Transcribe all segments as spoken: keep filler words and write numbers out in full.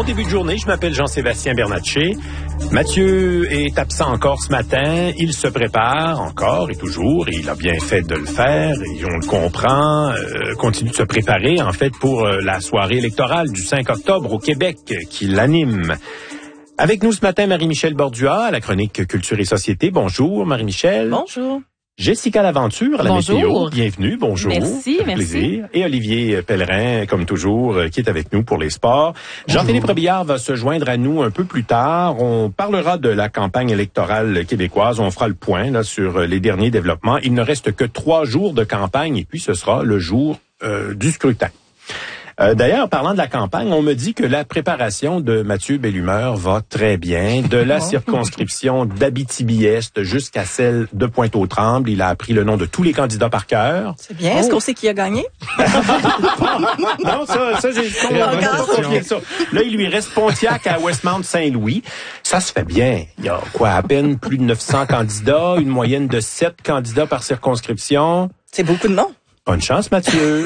Bon début de journée, je m'appelle Jean-Sébastien Bernatchez. Mathieu est absent encore ce matin. Il se prépare encore et toujours. Et il a bien fait de le faire. Et on le comprend. Euh, continue de se préparer, en fait, pour euh, la soirée électorale du cinq octobre au Québec euh, qui l'anime. Avec nous ce matin, Marie-Michel Bordua, à la chronique Culture et Société. Bonjour, Marie-Michel. Bonjour. Jessica Laventure à la bonjour. Météo. Bienvenue, bonjour. Merci, merci. Plaisir. Et Olivier Pellerin, comme toujours, qui est avec nous pour les sports. Jean-Philippe Robillard va se joindre à nous un peu plus tard. On parlera de la campagne électorale québécoise. On fera le point là, sur les derniers développements. Il ne reste que trois jours de campagne et puis ce sera le jour euh, du scrutin. Euh, d'ailleurs, parlant de la campagne, on me dit que la préparation de Mathieu Bellumeur va très bien. De la circonscription d'Abitibi-Est jusqu'à celle de Pointe-aux-Trembles, il a appris le nom de tous les candidats par cœur. C'est bien. Oh. Est-ce qu'on sait qui a gagné? Non, ça, ça j'ai pas confié ça. Là, il lui reste Pontiac à Westmount-Saint-Louis. Ça se fait bien. Il y a quoi, à peine plus de neuf cents candidats, une moyenne de sept candidats par circonscription. C'est beaucoup de noms. Bonne chance, Mathieu.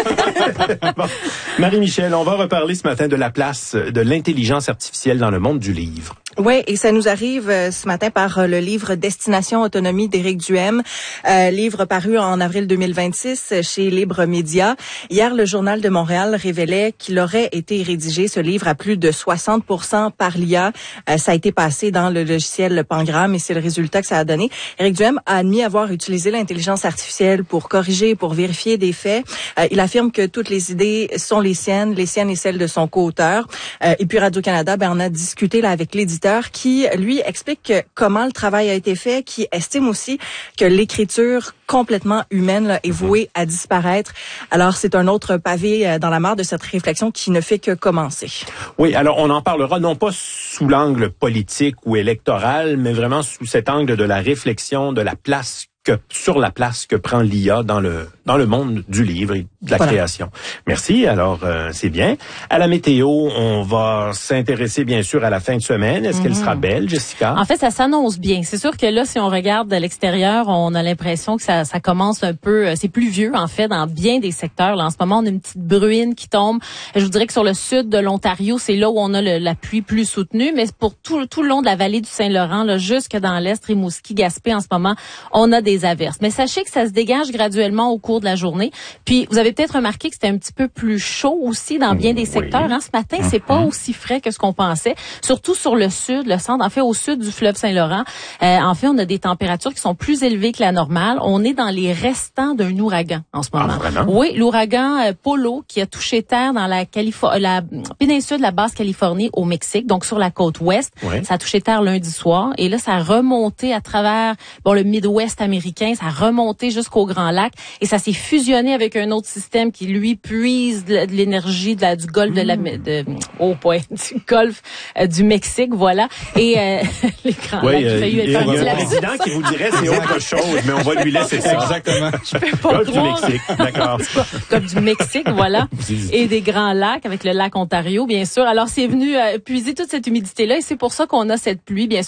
Bon. Marie-Michel, on va reparler ce matin de la place de l'intelligence artificielle dans le monde du livre. Oui, et ça nous arrive euh, ce matin par euh, le livre Destination Autonomie d'Éric Duhem, euh, livre paru en avril deux mille vingt-six chez Libre Média. Hier, le Journal de Montréal révélait qu'il aurait été rédigé, ce livre, à plus de soixante pour cent par l'I A. Euh, ça a été passé dans le logiciel Pangram et c'est le résultat que ça a donné. Éric Duhem a admis avoir utilisé l'intelligence artificielle pour corriger, pour vérifier des faits. Euh, il affirme que toutes les idées sont les siennes, les siennes et celles de son co-auteur. Euh, et puis Radio-Canada, ben, on a discuté là avec l'éditeur qui, lui, explique comment le travail a été fait, qui estime aussi que l'écriture complètement humaine là, est vouée à disparaître. Alors, c'est un autre pavé dans la mare de cette réflexion qui ne fait que commencer. Oui, alors on en parlera non pas sous l'angle politique ou électoral, mais vraiment sous cet angle de la réflexion, de la place que sur la place que prend l'I A dans le dans le monde du livre et de la voilà. création. Merci. Alors euh, c'est bien. À la météo, on va s'intéresser bien sûr à la fin de semaine. Est-ce mm-hmm. qu'elle sera belle, Jessica? En fait, ça s'annonce bien. C'est sûr que là, si on regarde de l'extérieur, on a l'impression que ça, ça commence un peu. C'est pluvieux en fait dans bien des secteurs. Là, en ce moment, on a une petite bruine qui tombe. Je vous dirais que sur le sud de l'Ontario, c'est là où on a le, la pluie plus soutenue. Mais pour tout tout le long de la vallée du Saint-Laurent, là, jusque dans l'est, Rimouski, Gaspé, en ce moment, on a des averses. Mais sachez que ça se dégage graduellement au cours de la journée. Puis, vous avez peut-être remarqué que c'était un petit peu plus chaud aussi dans bien des secteurs. Oui. Hein? Ce matin, c'est pas aussi frais que ce qu'on pensait. Surtout sur le sud, le centre. En fait, au sud du fleuve Saint-Laurent, euh, en fait, on a des températures qui sont plus élevées que la normale. On est dans les restants d'un ouragan en ce moment. Ah, vraiment? Oui, l'ouragan euh, Polo qui a touché terre dans la, Califo- la péninsule de la Basse-Californie au Mexique, donc sur la côte ouest. Oui. Ça a touché terre lundi soir. Et là, ça a remonté à travers bon le Midwest américain. Ça a remonté jusqu'au Grand Lac. Et ça s'est fusionné avec un autre système qui, lui, puise de l'énergie de la, du golfe de la, de, oh, point, du golfe euh, du Mexique, voilà. Et, euh, les Grands oui, Lacs, euh, il y a un président qui vous dirait c'est autre chose, mais on va lui laisser ça. Exactement. Je peux pas golfe du Mexique, d'accord. Comme du Mexique, voilà. Et des Grands Lacs avec le lac Ontario, bien sûr. Alors, c'est venu euh, puiser toute cette humidité-là et c'est pour ça qu'on a cette pluie, bien sûr.